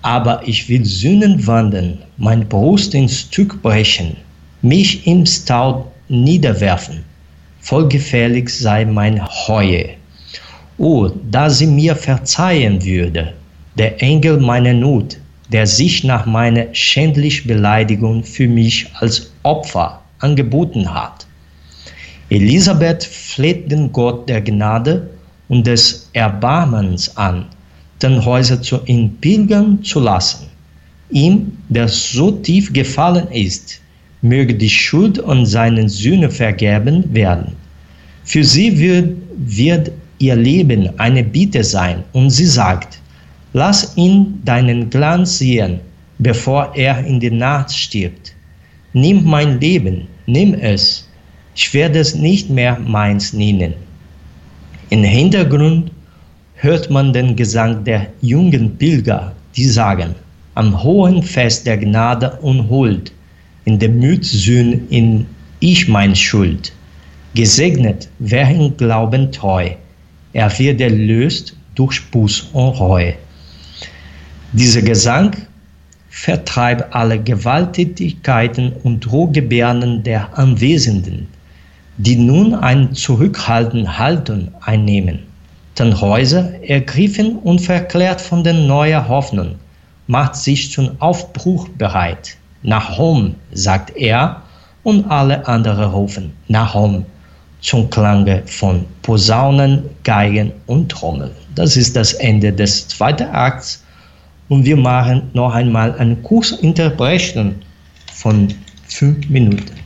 Aber ich will Sünden wandeln, mein Brust in Stück brechen, mich im Staub niederwerfen. Voll gefährlich sei mein Reue. Oh, da sie mir verzeihen würde, der Engel meiner Not, der sich nach meiner schändlichen Beleidigung für mich als Opfer angeboten hat. Elisabeth fleht den Gott der Gnade und des Erbarmens an, den Häuser zu ihm pilgern zu lassen. Ihm, der so tief gefallen ist, möge die Schuld und seine Sühne vergeben werden. Für sie wird ihr Leben eine Bitte sein, und sie sagt: Lass ihn deinen Glanz sehen, bevor er in die Nacht stirbt. Nimm mein Leben, nimm es. Ich werde es nicht mehr meins nennen. Im Hintergrund hört man den Gesang der jungen Pilger, die sagen: Am hohen Fest der Gnade und Huld, in der Mütsühn in ich mein Schuld. Gesegnet, wer im Glauben treu, er wird erlöst durch Buß und Reue. Dieser Gesang vertreibt alle Gewalttätigkeiten und Drohgebärden der Anwesenden, die nun eine zurückhaltende Haltung einnehmen. Den Häuser, ergriffen und verklärt von der neuen Hoffnung, macht sich zum Aufbruch bereit. Nach Rom, sagt er, und alle anderen rufen nach Rom, zum Klange von Posaunen, Geigen und Trommel. Das ist das Ende des zweiten Akts, und wir machen noch einmal eine Kurzinterpretation von 5 Minuten.